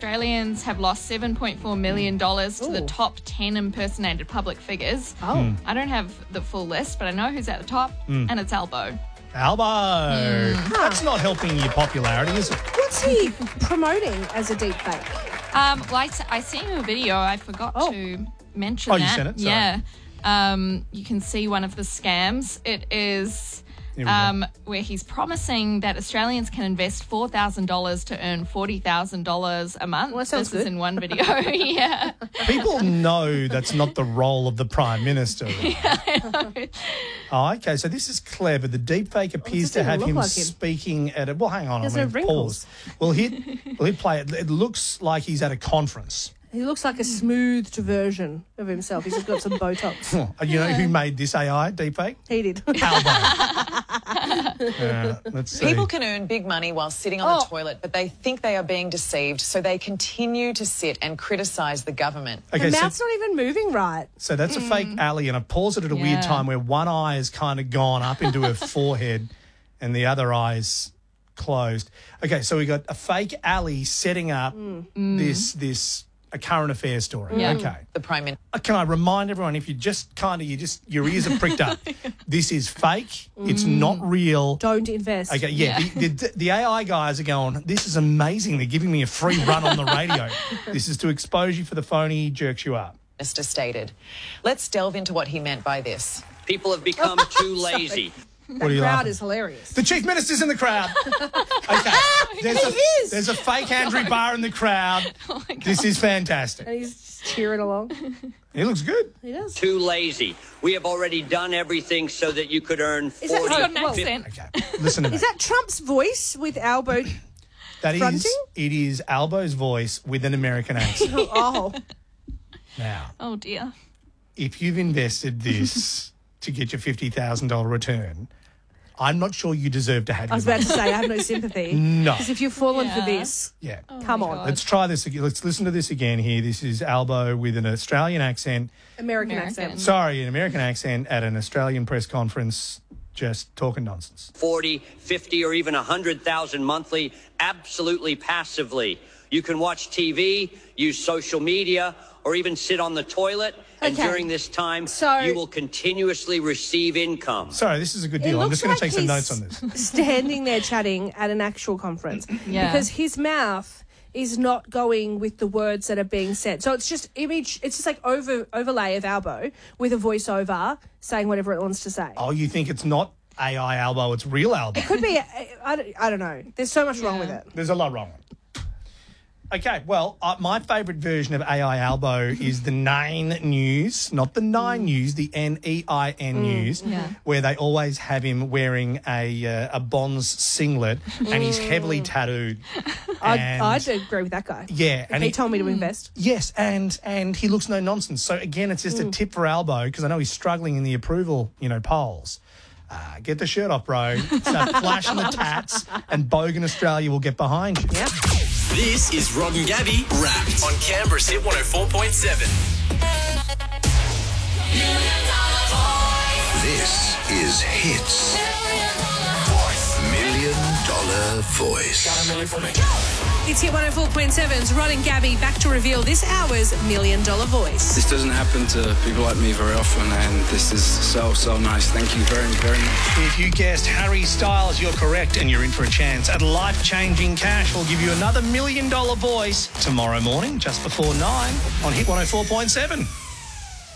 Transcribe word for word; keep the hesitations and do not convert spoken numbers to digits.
Australians have lost seven point four million dollars to Ooh. the top ten impersonated public figures. Oh. I don't have the full list, but I know who's at the top, and it's Albo. Albo. That's not helping your popularity, is it? What's he promoting as a deep fake? Um, well, I, s- I sent you a video. I forgot Oh. to mention Oh, you that. sent it? Sorry. Yeah. Um, you can see one of the scams. It is Here we go. um, where he's promising that Australians can invest four thousand dollars to earn forty thousand dollars a month. Well, that sounds this is good. in one video. Yeah. People know that's not the role of the Prime Minister. Oh, okay. So this is clever. The deepfake appears to doesn't have look him, like him. speaking at a... Well, hang on. He has I no mean, wrinkles. pause. We'll hit, we'll hit play. It, it looks like he's at a conference. He looks like a smoothed version of himself. He's just got some Botox. Oh, you know who made this A I deepfake? He did. Albo. Yeah, let's see. People can earn big money while sitting on the Oh. toilet, but they think they are being deceived, so they continue to sit and criticise the government. Okay, The so, mouth's not even moving right. so that's a fake alley, and I paused it at a weird Yeah. time where one eye has kind of gone up into her forehead and the other eye's closed. Okay, so we got a fake alley setting up this this a current affair story. Yeah. Okay. The Prime Minister. Uh, Can I remind everyone, if you just kind of, you just, your ears are pricked up. This is fake. It's not real. Don't invest. Okay, yeah. Yeah. The, the, the A I guys are going, this is amazing. They're giving me a free run on the radio. This is to expose you for the phony he jerks you up. Minister stated. Let's delve into what he meant by this. People have become too lazy. What are The you crowd laughing? is hilarious. The Chief Minister's in the crowd. Okay. There's He a, is. There's a fake Andrew Barr in the crowd. Oh my God. This is fantastic. And he's just cheering along. He looks good. He does. Too lazy. We have already done everything so that you could earn Is that forty. He's got an Well, accent. Okay. Listen to me. Is that Trump's voice with Albo? That is, fronting? it is Albo's voice with an American accent. Oh, Now, Oh, dear. if you've invested this to get your fifty thousand dollars return, I'm not sure you deserve to have I was your about to money. say I have no sympathy. No. Because if you've fallen for Yeah. this, Yeah. come my on, God. Let's try this again. Let's listen to this again here. This is Albo with an Australian accent. American, American. accent. Sorry, an American accent at an Australian press conference, just talking nonsense. forty, fifty, or even one hundred thousand monthly, absolutely passively. You can watch T V, use social media, or even sit on the toilet. And Okay. during this time, So- you will continuously receive income. Sorry, this is a good It deal. I'm looks just going to like take some he's notes on this. Standing there chatting at an actual conference. Yeah. Because his mouth is not going with the words that are being said. So it's just image, it's just like over overlay of Albo with a voiceover saying whatever it wants to say. Oh, you think it's not A I Albo, it's real Albo. Could be, I, I, don't- I don't know. There's so much wrong with it. There's a lot wrong with it. Okay, well, uh, my favourite version of A I Albo is the Nine News, not the Nine News, the N E I N News, where they always have him wearing a uh, a Bonds singlet and he's heavily tattooed. I'd, And- I'd agree with that guy. Yeah, If and he he- told me to invest. Yes, and and he looks no nonsense. So again, it's just a tip for Albo because I know he's struggling in the approval, you know, polls. Uh, get the shirt off, bro. Start flashing the tats, and Bogan Australia will get behind you. Yep. This is Rod and Gabby Wrapped on Canberra's Hit one oh four point seven. This is Hits. Million Dollar Voice. It's Hit one oh four point seven's Rod and Gabby back to reveal this hour's Million Dollar Voice. This doesn't happen to people like me very often, and this is so, so nice. Thank you very, very much. If you guessed Harry Styles, you're correct, and you're in for a chance at life-changing cash. We'll give you another million-dollar voice tomorrow morning, just before nine, on Hit one oh four point seven.